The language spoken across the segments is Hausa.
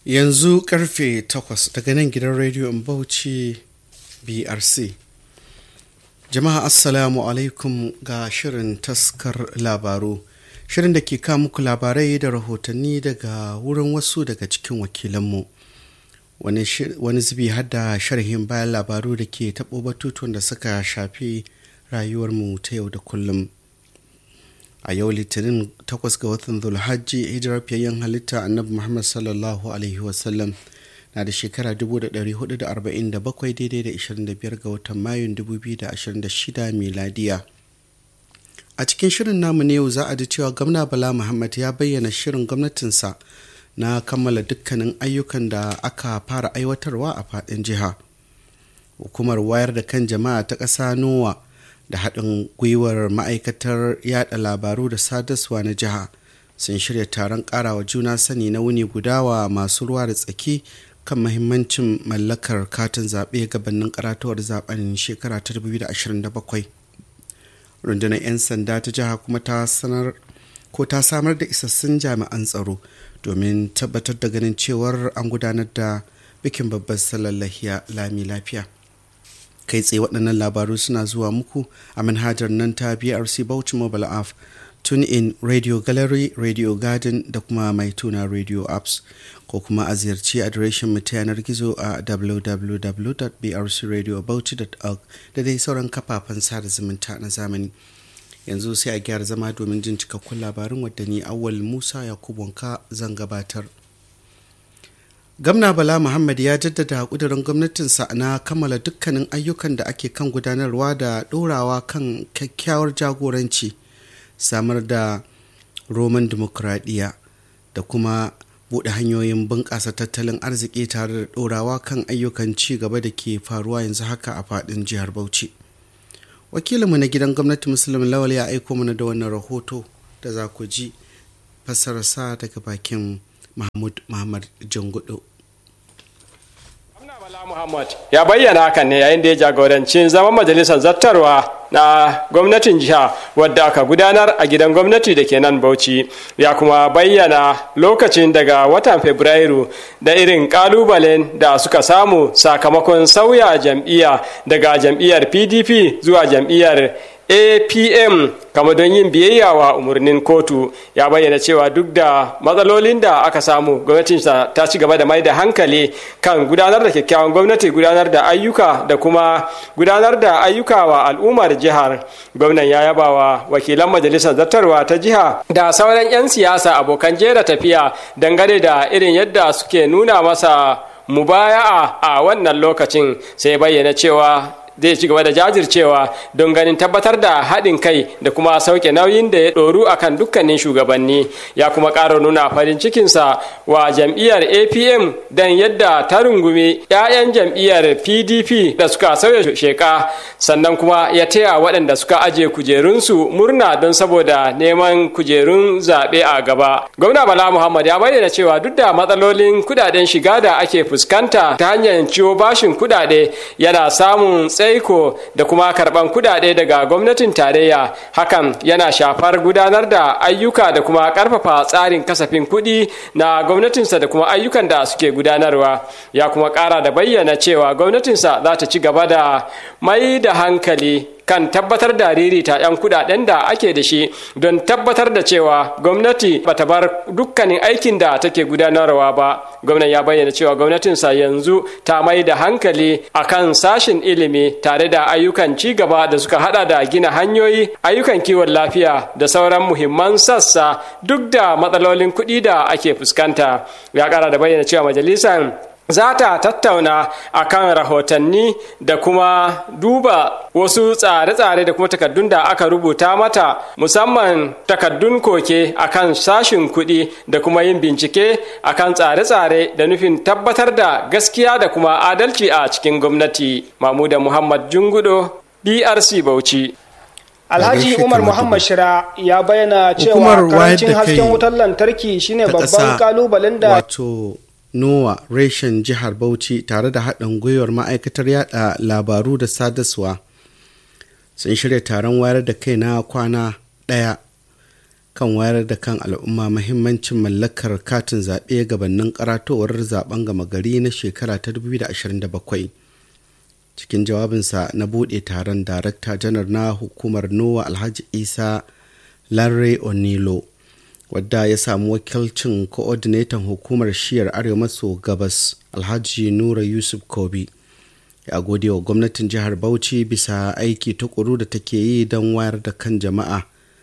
Yanzu karfe 8 daga nan gidan rediyon Bauchi BRC. Jama'a assalamu alaikum ga shirin taskar labaru. Shirin da ke kawo muku labarai da rahotanni daga wurin wasu daga cikin wakilanmu. Wani zubi hada sharhin bayan labaru da ke taɓo batutuwan da suka shafi rayuwarmu ta yau da kullum. A yau litinin 8 ga watan Zulhajji hijirar fiyayyen halitta annabi Muhammad sallallahu alaihi wasallam na da shekara 1447 daidai da 25 ga watan Mayun 2026 miladiya. A cikin shirin namu ne yau za a ji cewa gwamna Bala Muhammad ya bayyana shirin gwamnatinsa na kammala dukkanin ayyukan da aka fara aiwatarwa a faɗin jiha. Hukumar wayar da kan jama'a ta ƙasa NOWA da haɗin gwiwar ma'aikatar yada labaru da sadarwa na jiha sun shirya taron ƙarawa juna sani na wuni guda wa masu ruwa da tsaki kan mahimmancin mallakar katin zaɓe gabanin karatuwar zaɓen shekara ta 2027. Rundunar 'yan sanda ta jiha kuma ta samar da isassun jami'an tsaro domin tabbatar da ganin cewar an gudanar da bikin babbar sallar lami lafiya. Kai tsaye waɗannan labaru suna zuwa muku a manhajar nan ta BRC Bauchi Mobile App, TuneIn, Radio Gallery, Radio Garden da kuma mai tuna Radio Apps, ko kuma a ziyarci adireshin mu ta yanar gizo a www.brcradiobauchi.org da dai sauran kafafen sada zumunta na zamani. Yanzu sai a gyara zama domin jin cikakkun labarin wadda ni Awwal Musa Yakubu Wanka zan gabatar. Gwamna Bala Muhammad ya jaddada ƙudurin gwamnatinsa na kammala dukkanin ayyukan da ake kan gudanarwa da ɗorawa kan kyakkyawar jagoranci, samar da roman dimokuraɗiyya da kuma buɗe hanyoyin bunƙasa tattalin arziki tare da ɗorawa kan ayyukan ci gaba da ke faruwa yanzu haka a faɗin jihar Bauchi. Wakilinmu na gidan gwamnati Muslim Lawal ya aiko mana da wannan rahoto da za ku ji fassararsa daga bakin Mahmud Muhammad Jangudo. Bala Muhammad ya bayyana hakan ne yayin da ya jagoranci zaman majalisar zattarwa na gwamnatin jiha wadda aka gudanar a gidan gwamnati da ke nan Bauchi. Ya kuma bayyana lokacin daga watan Fabrairu da irin kalubalen da suka samu sakamakon sauya jam'iyya daga jam'iyyar PDP zuwa jam'iyyar APM kama don yin biyayya wa umarnin kotu. Ya bayyana cewa duk da matsalolin da aka samu, gwamnatinsa ta ci gaba da mai da hankali kan gudanar da kyakkyawan gwamnati, gudanar da ayyuka da kuma gudanar da ayyuka wa al'ummar jihar. Gwamnan ya yaba wa wakilan majalisar zartarwa ta jiha da sauran 'yan siyasa abokan jera tafiya dangane da irin yadda suke nuna masa mubaya'a a wannan lokacin. Sai bayyana cewa zai ci gaba da jajircewa don ganin tabbatar da haɗin kai da kuma sauke nauyin da ya ɗoru akan dukkanin shugabanni. Ya kuma ƙara nuna farin cikinsa wa jam'iyyar APM don yadda ta rungumi 'ya'yan jam'iyyar PDP da suka sauya sheka, sannan kuma ya taya waɗanda suka aje kujerunsu murna don saboda neman kujerun zaɓe a gaba. Gwamna Bala Muhammad ya bayyana cewa duk da matsalolin kuɗaɗen shiga da ake fuskanta ta hanyar ciwo bashin kuɗaɗe, yana samun tsaiko da kuma karban kudade daga gwamnatin tarayya. Hakan yana shafar gudanar da ayyuka da kuma karfafa tsarin kasafin kudi na gwamnatinsa da kuma ayyukan da suke gudanarwa. Ya kuma kara da bayyana cewa gwamnatinsa za ta ci gaba da mai da hankali kan tabbatar da ririta 'yan kudaden da ake da shi don tabbatar da cewa gwamnati bata bar dukkanin aikin da take gudanarwa ba. Gwamnan ya bayyana cewa gwamnatinsa yanzu ta mai da hankali akan sashin ilimi tare da ayyukan ci gaba da suka hada da gina hanyoyi, ayyukan kiwon lafiya da sauran muhimman sassa duk da matsalolin kuɗi da ake fuskanta. Ya kara da bayyana cewa majalisar za ta tattauna akan rahotanni da kuma duba wasu tsare-tsare da kuma takaddun da aka rubuta mata, musamman takaddun koke akan sashin kuɗi da kuma yin bincike akan tsare-tsare da nufin tabbatar da gaskiya da kuma adalci a cikin gwamnati. Mahmuda Muhammad Jungudo, BRC Bauchi. Alhaji Umar Muhammad Shira ya bayyana cewa karancin hasken wutar lantarki shine babban kalubalen da NOWA reshen jihar Bauchi tare da haɗin gwiwar ma'aikatar yada labaru da sadarwa sun shirya taron wayar da kai na kwana ɗaya kan wayar da kan al'umma mahimmancin mallakar katin zaɓe gabanin karatowar zaben gama gari na shekara ta 2027. Cikin jawabinsa na buɗe taron, darakta janar na hukumar NOWA Alhaji Isa Larry Onilo, wadda ya samu wakilcin coordinator hukumar shiyar arewa maso gabas Alhaji Nura Yusuf Kobi, ya gode wa gwamnatin jihar Bauchi bisa aiki tukuru da take yi don wayar da kan jama'a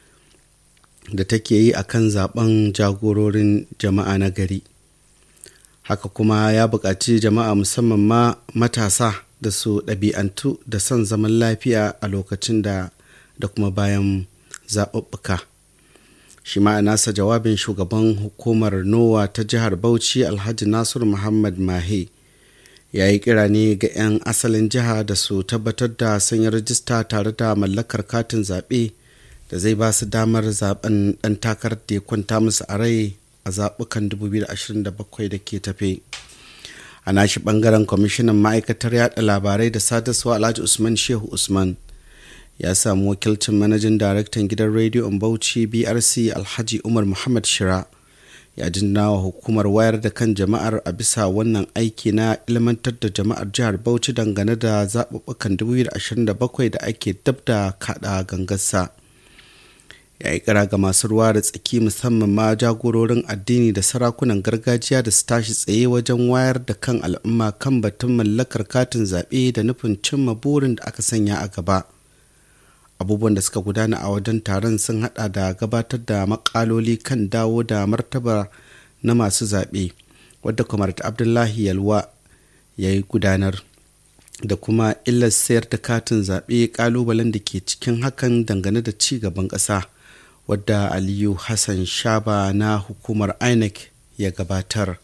da take yi akan zaben jagororin jama'a na gari. Haka kuma ya buƙaci jama'a musamman ma matasa da su ɗabi'antu da son zaman lafiya a lokacin da kuma bayan zaɓuɓɓuka. Shi ma nasa jawabin, shugaban hukumar NOWA ta jihar Bauchi Alhaji Nasiru Muhammad Mahe ya yi kira ne ga 'yan asalin jiha da su tabbatar da sanya rajista tare da mallakar katin zaɓe da zai ba su damar zaben ɗan takarar da ya kwanta musu a rai a zaɓukan 2027 da ke tafe. A nashi ɓangaren, kwamishinan ma'aikatar yaɗa labarai da sadarwa Alhaji Usman Shehu Usman ya samu wakilcin manajin daraktan gidan rediyon Bauchi BRC Alhaji Umar Muhammad Shira, ya jinna wa hukumar wayar da kan jama'ar a bisa wannan aiki na ilmantar da jama'ar jihar Bauchi dangane da zaɓuɓɓukan 2027 da ake dab da kaɗa gangarsa. Ya yi kira ga masu ruwa da tsaki musamman ma jagororin addini da sarakunan gargajiya da su tashi tsaye wajen wayar da kan al'umma kan batun mallakar katin zaɓe da nufin cimma burin da aka sanya a gaba. Abubuwan da suka gudana a wajen taron sun hada da gabatar da makaloli kan dawo da martaba na masu zaɓe, wadda Kwamar Abdullahi Yalwa ya yi gudanar, da kuma illar sayar da katin zaɓe, ƙalubalen da ke cikin hakan dangane da ci gaban ƙasa, wadda Aliyu Hassan Shaba na hukumar INEC ya gabatar.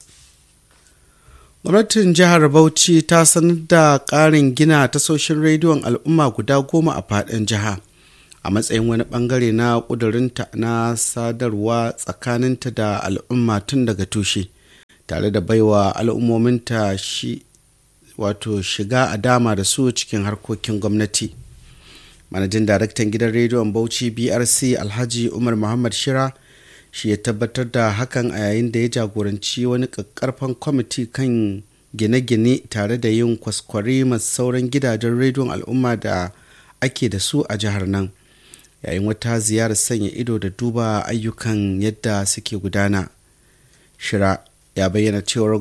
Gwamnatin jihar Bauchi ta sanar da ƙarin gina tasoshin rediyon al'umma guda 10 a faɗin jiha a matsayin wani ɓangare na ƙudurinta na sadarwa tsakaninta da al'umma tun daga tushe, tare da baiwa al'ummominta shiga a dama da su cikin harkokin gwamnati. Manajin daraktan gidan rediyon Bauchi BRC Alhaji Umar Muhammad Shira shi ya tabbatar da hakan a yayin da ya jagoranci wani ƙaƙƙarfan kwamiti kan gine-gine tare da yin kwaskwari masu sauran gidajen rediyon al'umma da ake da su a jihar nan, yayin wata ziyarar sanya ido da duba ayyukan yadda suke gudana. Shira ya bayyana cewar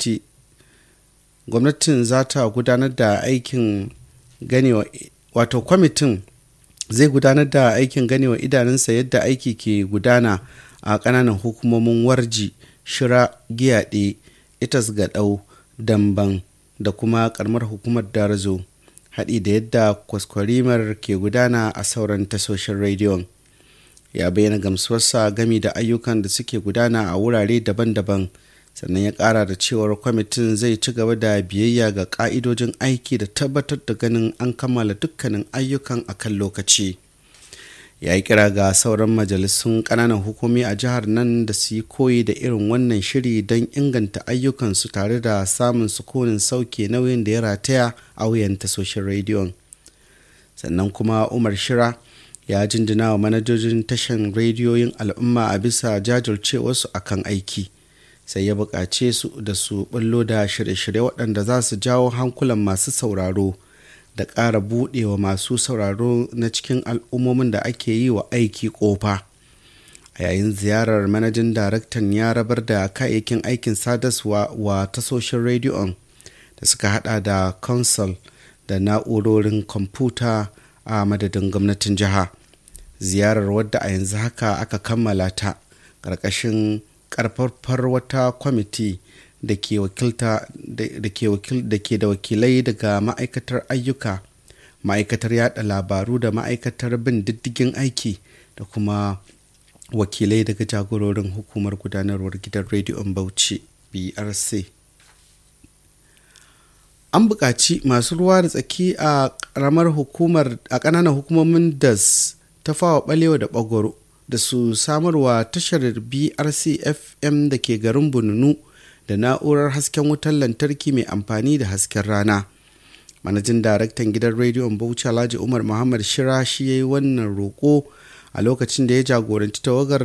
gwamnatin za ta gudanar da aikin ganewa, wato kwamitin zai gudanar da aikin ganewa idanunsa yadda aiki ke gudana a ƙananan hukumomin Warji, Shira, Giyaɗe, Itas Gaɗau, Damban da kuma ƙaramar hukumar Darazo, haɗi da yadda kwaskwarimar ke gudana a sauran tasoshin rediyon. Ya bayyana gamsuwarsa gami da ayyukan da suke gudana a wurare daban-daban, sannan ya ƙara da cewar kwamitin zai ci gaba da biyayya ga ƙa'idojin aiki da tabbatar da ganin an kammala dukkanin ayyukan a kan lokaci. Ya yi kira ga sauran majalisun ƙananan hukumi a jihar nan da su yi koyi da irin wannan shiri don inganta ayyukansu tare da samun sukunin sauke nauyin da ya rataya a wuyan tasoshin rediyon. Sannan kuma Umar Shira ya jinjina wa manajojin tashan rediyoyin al'umma a bisa jajircewarsu akan aiki, sai ya buƙace su da su ɓullo da shirye-shirye waɗanda za su jawo hankulan masu sauraro da ƙara buɗewa masu sauraro na cikin al'ummomin da ake yi wa aiki ƙofa. A yayin ziyarar, manajin daraktan ya rabar da kayayyakin aikin sadarwa wa tasoshin rediyon da suka hada da console da na'urorin kwamfuta a madadin gwamnatin jiha. Ziyarar, wadda a yanzu haka aka kammala ta ƙarƙashin ƙarfafar wata kwamiti da ke da wakilai daga ma'aikatar ayyuka, ma'aikatar yada labaru da ma'aikatar bin diddigin aiki da kuma wakilai daga jagororin hukumar gudanarwar gidan rediyon Bauchi BRC. An buƙaci masu ruwa da tsaki a ƙananan hukumomin DAS ta Fawa Balewa da Bagoro da su samarwa tashar BRC FM da ke garin Bununu da na'urar hasken wutar lantarki mai amfani da hasken rana. Manajin daraktan gidan rediyon Bauchi Alhaji Umar Muhammad Shira shi ya yi wannan roƙo a lokacin da ya jagoranci tawagar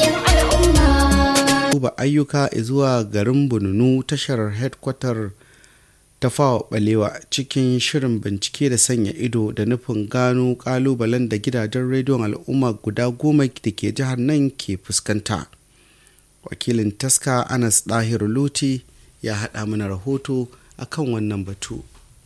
duba ayyuka zuwa garin bununu tashar headquarter ta fawa balewa cikin shirin bincike da sanya ido da nufin gano kalubalen da gidajen rediyon al'umma guda 10 da ke jihar nan ke fuskanta. Wakilin taska Anas Dahir Luti ya haɗa mana rahoto akan wannan batu.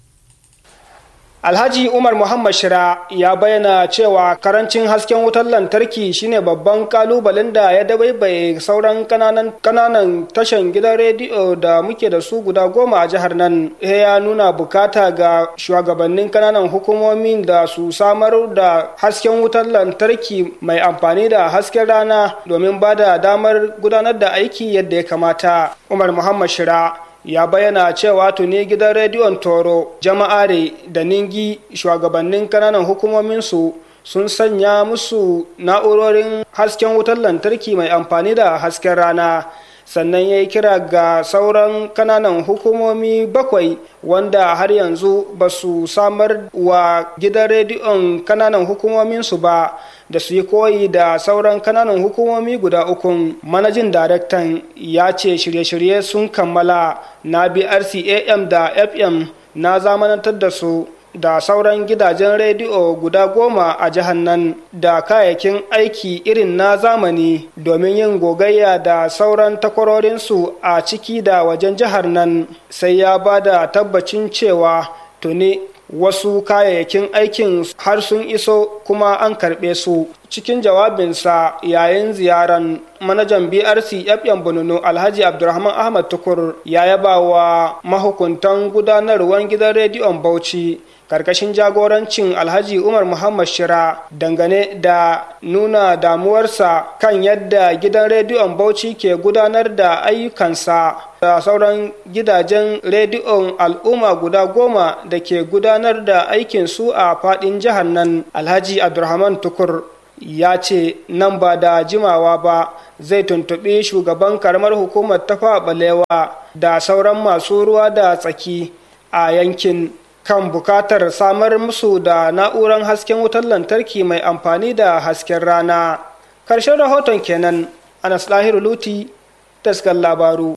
Alhaji Umar Muhammad Shira ya bayyana cewa karancin hasken wutar lantarki shine babban kalubalen da ya dabaibaye sauran kananan tashan gidan rediyo da muke da su guda 10 a jihar nan. Ya nuna bukata ga shugabannin kananan hukumomin da su samar da hasken wutar lantarki mai amfani da hasken rana domin ba da damar gudanar da aiki yadda ya kamata. Umar Muhammad Shira ya bayyana cewa tuni gidan rediyon Toro, Jama'are da Ningi shugabannin kananan hukumominsu sun sanya musu na'urorin hasken wutar lantarki mai amfani da hasken rana. Sannan ya yi kira ga sauran kananan hukumomi 7 wanda har yanzu ba su samar wa gidan rediyon kananan hukumominsu ba da su yi koyi da sauran kananan hukumomi guda 3. Manajin daraktan ya ce shirye-shirye sun kammala na BRC AM da FM na zamanantar da su da sauran gidajen rediyo guda 10 a jihar nan da kayayyakin aiki irin na zamani domin yin gogayya da sauran takwarorinsu a ciki da wajen jihar nan. Sai ya ba da tabbacin cewa tuni wasu kayayyakin aikin har sun iso kuma an karɓe su. Cikin jawabinsa yayin ziyaran, manajan BRC FM Bununu Alhaji Abdulrahman Ahmad Tukur ya yaba wa mahukuntan gudanarwar gidan rediyon Bauchi karkashin jagorancin Alhaji Umar Muhammad Shira dangane da nuna damuwarsa kan yadda gidan rediyon Bauchi ke gudanar da ayyukansa da sauran gidajen rediyon al'umma guda 10 da ke gudanar da aikinsu a faɗin jihar nan. Alhaji Abdulrahman Tukur ya ce nan ba da jimawa ba zai tuntuɓi shugaban karamar hukumar Tafawa Balewa da sauran masu ruwa da tsaki a yankin kan bukatar samar musu da na'urar hasken wutar lantarki mai amfani da hasken rana. Karshen rahoton kenan. Anas Lahiru Luti, taskar labaru.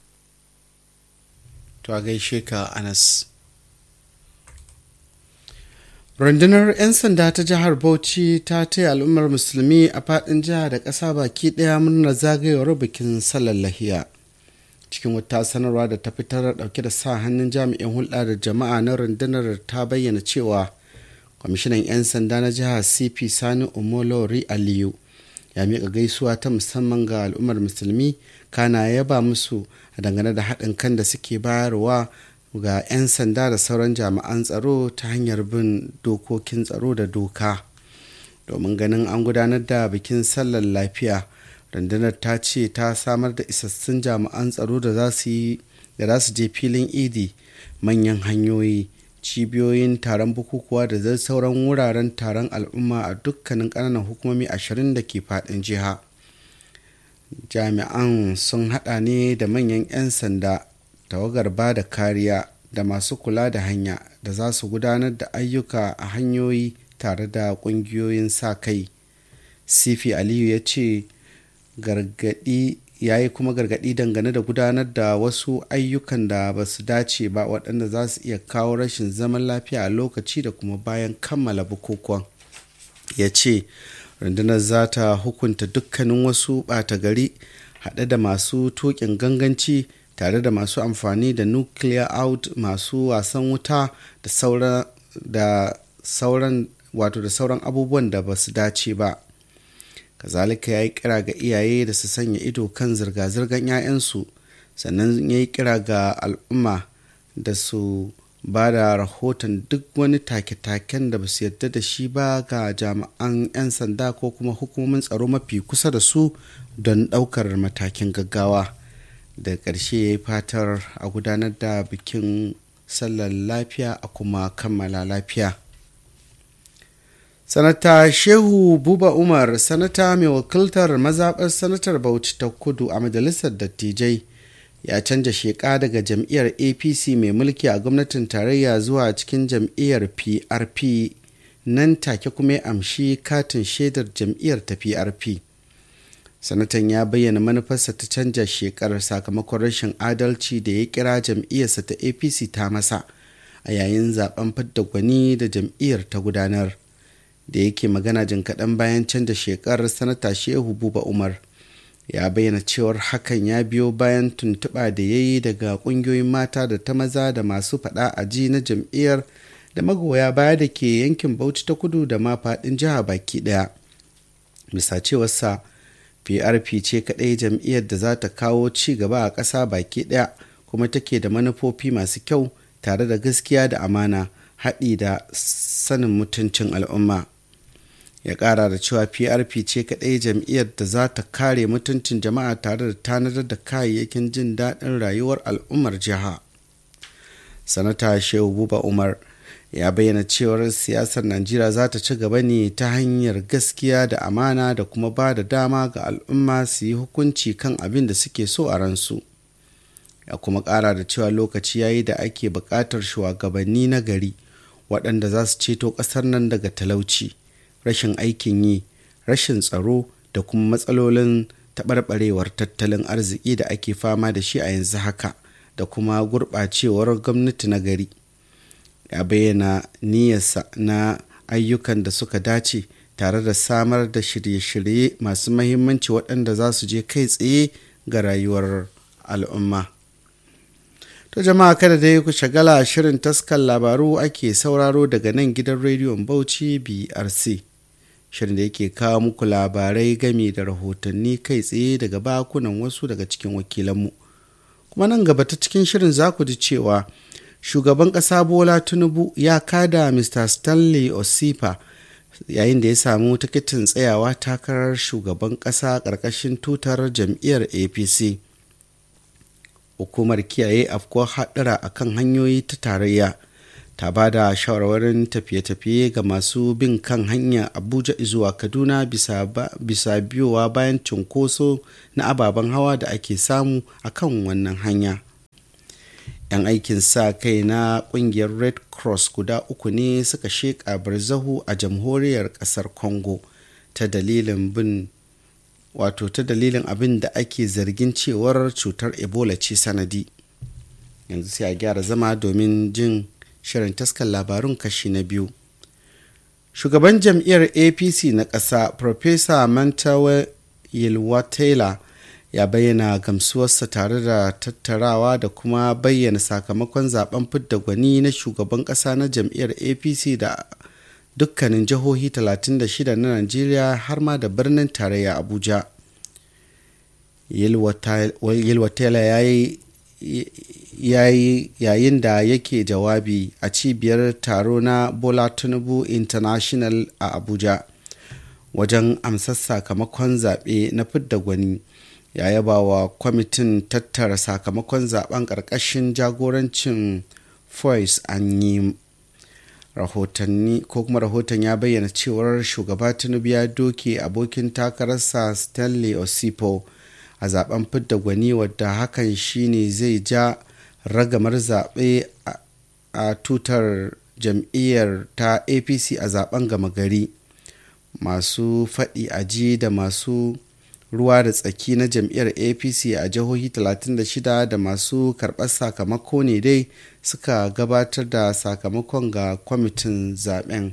To a gaishe ka Anas. Rundunar 'yan sanda ta jihar Bauchi ta taya al'ummar musulmi a faɗin jiha da ƙasa baki ɗaya murnar zagayowar bikin sallar lahiya. Cikin wata sanarwa da ta fitar ɗauke da sa hannun jami'in hulɗa da jama'a na rundunar ta bayyana cewa kwamishinan 'yan sanda na jihar CP Sani Omolori Aliyu ya miƙa gaisuwa ta musamman ga al'ummar musulmi, kana ya ba musu dangane da haɗin kan da suke bayarwa ga 'yan sanda da sauran jami'an tsaro ta hanyar bin dokokin tsaro da doka domin ganin an gudanar da bikin sallar lafiya. Rundunar ta ce ta samar da isassun jami'an tsaro da za su je filin idi, manyan hanyoyi, cibiyoyin taron bukukuwa da zai sauran wuraren taron al'umma a dukkanin ƙananan hukumomi 20 da ke faɗin jiha. Jami'an sun haɗa ne da manyan 'yan sanda, tawagar ba da kariya da masu kula da hanya da za su gudanar da ayyuka a hanyoyi tare da ƙungiyoyin sa kai. Sifi Aliyu ya ce ya yi kuma gargaɗi dangane da gudanar da wasu ayyukan da ba su dace ba waɗanda za su iya kawo rashin zaman lafiya a lokaci da kuma bayan kammala bukukuwan. Ya ce rundunar za ta hukunta dukkanin wasu ɓata gari haɗe da masu tuƙin ganganci tare da masu amfani da nuclear out, masu wasan wuta da sauran abubuwan da ba su dace ba. Kazalika ya yi kira ga iyaye da su sanya ido kan zirga-zirgar 'ya'yansu, sannan ya yi kira ga al'umma da su ba da rahoton duk wani take-taken da ba su yarda da shi ba ga jami'an 'yan sanda ko kuma hukumomin tsaro mafi kusa da su don ɗaukar matakin gaggawa. Da ƙarshe ya yi fatar a gudanar da bikin sallar lafiya a kuma kammala lafiya. Sanata Shehu Buba Umar, sanata mai wakiltar mazaɓar sanatar Bauchi ta Kudu a majalisar dattijai, ya canja sheƙa daga jam'iyyar APC mai mulki a gwamnatin tarayya zuwa cikin jam'iyyar PRP nan take kuma ya amshi katin shaidar jam'iyyar ta PRP. Sanatan ya bayyana manufarsa ta canja shekarar sakamakon rashin adalci da ya kira jam'iyyarsa ta APC ta masa a yayin zaben fidda gwani da jam'iyyar ta gudanar. Da yake magana jin kaɗan bayan canja shekarar, sanata Shehu Buba Umar ya bayyana cewar hakan ya biyo bayan tuntuɓa da ya yi daga ƙungiyoyin mata da ta maza da masu faɗa a ji na jam'iyyar da magoya baya da ke yankin Bauchi ta Kudu da ma faɗin jiha baki ɗaya. Bisa cewarsa, PRP ce kaɗai jam'iyyar da za ta kawo ci gaba a ƙasa baki ɗaya kuma take da manufofi masu kyau tare da gaskiya da amana haɗi da sanin mutuncin al'umma. Ya ƙara da cewa PRP ce kaɗai jam'iyyar da za ta kare mutuncin jama'a tare da tanadar da kayayyakin jin daɗin rayuwar al'ummar jiha. Sanata Shehu Buba Umar ya bayyana cewar siyasar Najeriya za ta ci gaba ne ta hanyar gaskiya da amana da kuma ba da dama ga al'umma su yi hukunci kan abin da suke so a ransu. Ya kuma ƙara da cewa lokaci yayi da ake buƙatar shugabanni na gari waɗanda za su ceto ƙasar nan daga talauci, rashin aikin yi, rashin tsaro da kuma matsalolin taɓarɓarewar tattalin arziki da ake fama da shi a yanzu haka da kuma gurɓacewar gwamnati na gari. Ya bayyana niyyarsa na ayyukan da suka dace tare da samar da shirye-shirye masu mahimmanci waɗanda za su je kai tsaye ga rayuwar al'umma. To jama'a, kada dai ku shagala, shirin taskar labaru ake sauraro daga nan gidan rediyon Bauchi BRC. Shirin da yake kawo muku labarai game da rahotanni kai tsaye daga bakunan wasu daga cikin wakilanmu. Kuma nan gaba ta cikin shirin za ku ji cewa shugaban ƙasa Bola Tinubu ya kada Mr. Stanley Osipa yayin da ya samu tikitin tsayawa takarar shugaban ƙasa ƙarƙashin tutar jam'iyyar APC. Hukumar kiyaye afkuwar haɗura a kan hanyoyi ta tarayya ta ba da shawarwarin tafiye-tafiye ga masu bin kan hanya Abuja zuwa Kaduna bisa biyowa bayan cunkoso na ababen hawa da ake samu a kan wannan hanya. 'Yan aikin sa kai na ƙungiyar Red Cross guda 3 ne suka sheƙa barzahu a jamhuriyar ƙasar Congo ta dalilin abin da ake zargin cewar cutar Ebola ce sanadi. Yanzu sai a gyara zama domin jin shirin taskar labarun kashi na biyu. Shugaban jam'iyyar APC na ƙasa Profesa Mantawa Yilwatela ya bayyana gamsuwarsa tare da tattarawa da kuma bayyana sakamakon zaben fidda gwani na shugaban ƙasa na jam'iyyar APC da dukkanin jihohi 36 na Najeriya har ma da birnin tarayya Abuja. Yilwatela yayin da yake jawabi a cibiyar taro na Bola Tinubu International a Abuja wajen amsar sakamakon zaɓe na fidda gwani, ya yaba wa kwamitin tattara sakamakon zaben ƙarƙashin jagorancin Foyce Anyim. Rahoton ya bayyana cewar shugaba Tinubu ya doke abokin takararsa Stanley Osipo a zaben fidda gwani, wadda hakan shine zai ja ragamar zaɓe a tutar jam'iyyar ta APC a zaben gama gari. Masu faɗi aji da masu ruwa da tsaki na jam'iyyar APC a jihohi 36 da masu karɓar sakamako ne dai suka gabatar da sakamakon ga kwamitin zaben.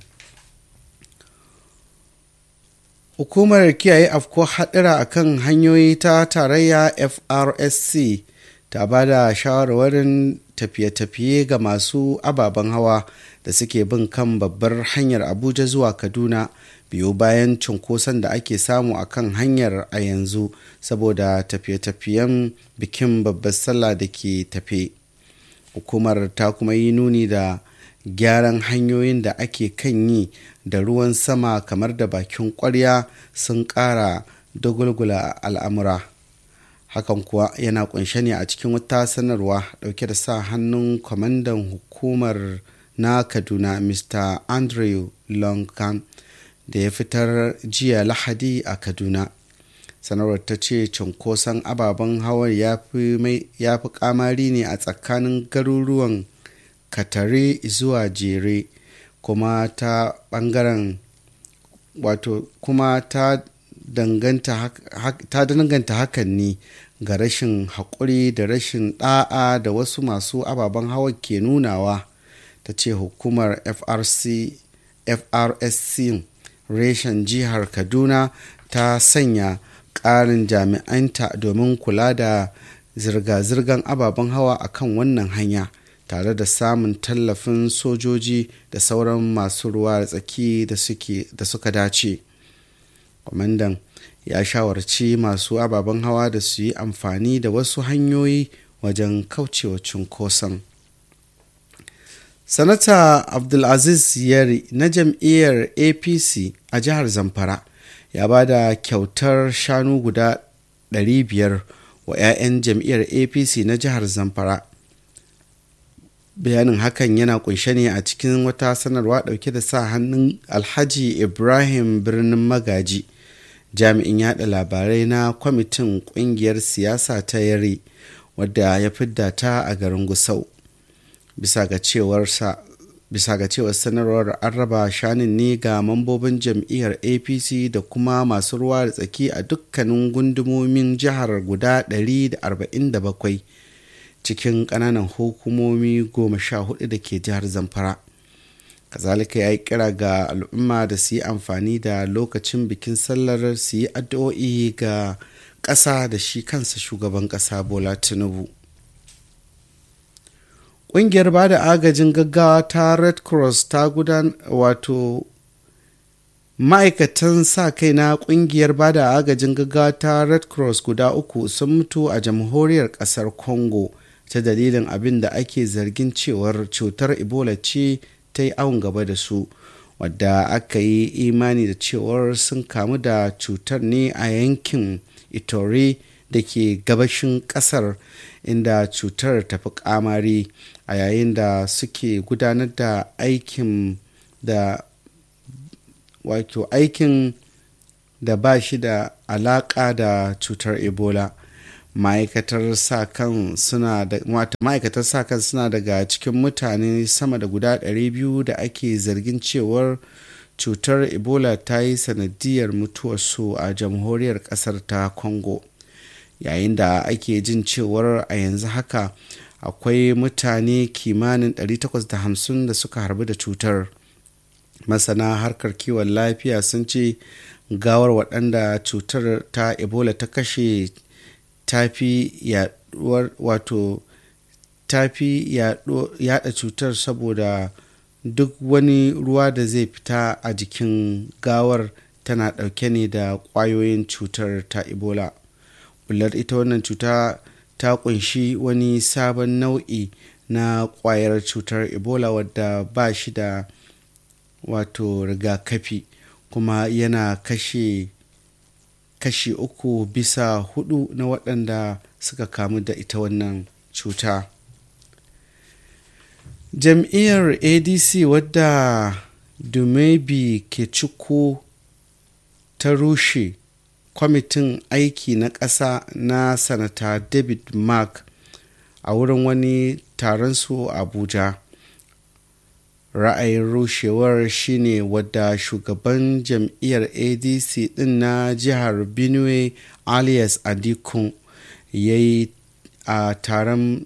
Hukumar kiyaye afkuwar haɗura a kan hanyoyi ta tarayya FRSC ta ba da shawarwarin tafiye-tafiye ga masu ababen hawa da suke bin kan babbar hanyar Abuja zuwa Kaduna biyo bayan cunkoson da ake samu a kan hanyar a yanzu saboda tafiye-tafiyen bikin babbar sallah da ke tafe. Hukumar ta kuma yi nuni da gyaran hanyoyin da ake kan yi da ruwan sama kamar da bakin kwarya sun ƙara dagulgula al'amura. Hakan kuwa yana kunshe ne a cikin wata sanarwa dauke da sa hannun kwamandan hukumar na Kaduna Mr. Andrew Lonkan da ya fitar jiya Lahadi a Kaduna. Sanarwar ta ce cunkoson ababen hawa ya fi kamari ne a tsakanin garuruwan Katare zuwa Jere, kuma ta ɓangaren wato kuma ta danganta hakan ne ga rashin haƙuri da rashin ɗa'a da wasu masu ababen hawa ke nunawa. Ta ce hukumar FRSC reshen jihar Kaduna ta sanya ƙarin jami'anta domin kula da zirga-zirgar ababen hawa a kan wannan hanya, tare da samun tallafin sojoji da sauran masu ruwa da tsaki da suka dace. Kwamandan ya shawarci masu ababen hawa da su yi amfani da wasu hanyoyi wajen kaucewa cunkoson. Sanata Abdulaziz Yari na jam'iyyar APC a jihar Zamfara ya ba da kyautar shanu guda 500 wa 'ya'yan jam'iyyar APC na jihar Zamfara. Bayanin hakan yana kunshe ne a cikin wata sanarwa dauke da sa hannun Alhaji Ibrahim Birnin Magaji, jami'in yada labarai na kwamitin kungiyar siyasa ta Yari, wadda ya fidda ta a garin Gusau. Bisa ga cewar sanarwar, an raba shanun ne ga mambobin jam'iyyar APC da kuma masu ruwa da tsaki a dukkanin gundumomin jihar guda 147 cikin ƙananan hukumomi 14 da ke jihar Zamfara. Kazalika ya yi kira ga al'umma da su yi amfani da lokacin bikin sallar su yi addu'o'i ga ƙasa da shi kansa shugaban ƙasa Bola Tinubu. Ƙungiyar ba da agajin gaggawa ta Red Cross ta ma'aikatan sa kai na ƙungiyar ba da agajin gaggawa ta Red Cross guda 3 sun mutu a jamhuriyar ƙasar Congo ta dalilin abin da ake zargin cewar cutar Ebola ce ta yi awon gaba da su, wadda aka yi imani da cewar sun kamu da cutar ne a yankin Ituri da ke gabashin ƙasar, inda cutar ta fi kamari a yayin da suke gudanar da aikin da ba shi da alaƙa da cutar Ebola. Ma'aikatar sa kan suna daga cikin mutane sama da guda 200 da ake zargin cewar cutar Ebola ta yi sanadiyar mutuwarsu a jamhuriyar ƙasar ta Congo, yayin da ake jin cewar a yanzu haka akwai mutane kimanin 850 da suka harbu da cutar. Masana harkar kiwon lafiya sun ce gawar waɗanda cutar ta Ebola ta kashe tafi yada cutar, saboda duk wani ruwa da zai fita a jikin gawar tana ɗauke ne da ƙwayoyin cutar ta Ebola. Bullar ita wannan cuta ta kunshi wani sabon nau'i na ƙwayar cutar Ebola wadda ba shi da rigakafi, kuma yana kashe kashi 3 bisa 4 na waɗanda suka kamu da ita wannan cuta. Jam'iyyar ADC wadda Dumebi Kechukwu ta rushe kwamitin aiki na ƙasa na sanata David Mark a wurin wani taron su Abuja. Ra'ayin rushewar shine wadda shugaban jam'iyyar ADC din na jihar Benue Alias Adikun ya yi a taron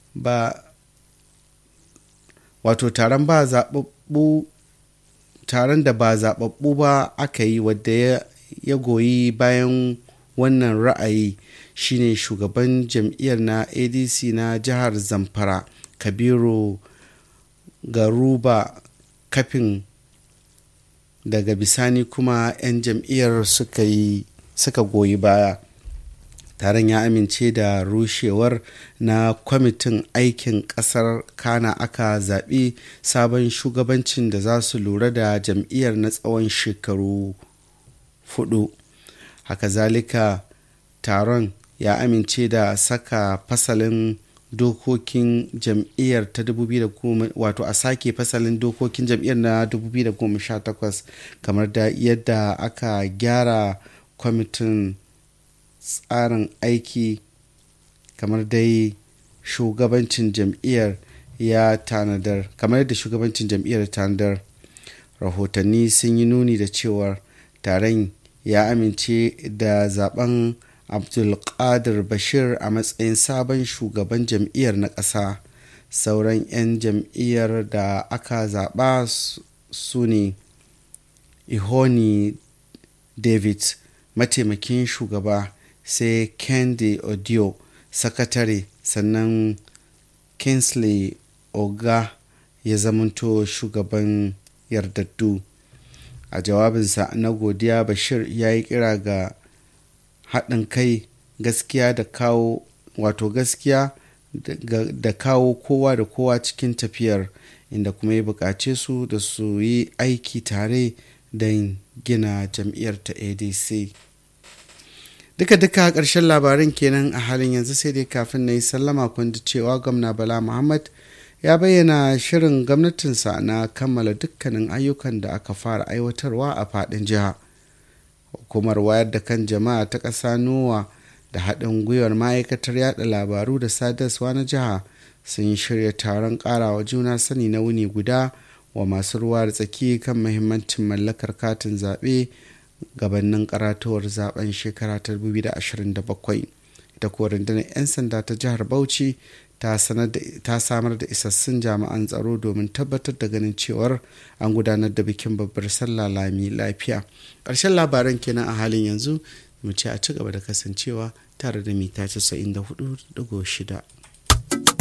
da ba zaɓaɓɓu ba aka yi, wadda ya goyi bayan wannan ra'ayi shine shugaban jam'iyyar na ADC na jihar Zamfara Kabiru Garuba Kafin. Daga bisani kuma 'yan jam'iyyar suka goyi baya. Taron ya amince da rushewar na kwamitin aikin ƙasar, kana aka zaɓi sabon shugabancin da za su lura da jam'iyyar na tsawon shekaru 4. Haka zalika taron ya amince da saka fasalin dokokin jam'iyyar ta 2010, a sake fasalin dokokin jam'iyyar na 2018, kamar da yadda aka gyara kwamitin tsarin aiki kamar dai shugabancin jam'iyyar ya tanadar. rahotanni sun yi nuni da cewar taron ya amince da zaben abdulkadir bashir a matsayin sabon shugaban jam'iyyar na ƙasa. Sauran 'yan jam'iyyar da aka zaɓa su ne ihoni david mataimakin shugaba, sai kendi odio sakatare, sannan kingsley oga ya zamanto shugaban yardaddu. A jawabinsa na godiya, bashir ya yi kira ga haɗin kai, gaskiya da kawo kowa da kowa cikin tafiyar, inda kuma ya buƙace su da su yi aiki tare don gina jam'iyyar ta adc. Duka ƙarshen labarin kenan a halin yanzu, sai dai kafin na yi sallama kun ji cewa gwamna Bala Muhammad ya bayyana shirin gwamnatinsa na kammala dukkanin ayyukan da aka fara aiwatarwa a faɗin jiha. Hukumar wayar da kan jama'a ta ƙasa NOWA da haɗin gwiwar ma'aikatar yada labaru da sadarwa na jiha sun shirya taron ƙarawa juna sani na wuni guda wa masu ruwa da tsaki kan muhimmancin mallakar katin zaɓe gabanin karatuwar zaben shekara ta 2027. Ita kuwa rundunar 'yan sanda ta jihar Bauchi ta samar da isassun jami'an tsaro domin tabbatar da ganin cewar an gudanar da bikin babbar sallah lami lafiya. Ƙarshen labaran kenan a halin yanzu, mu ce a ci gaba da kasancewa tare da mita 94.6.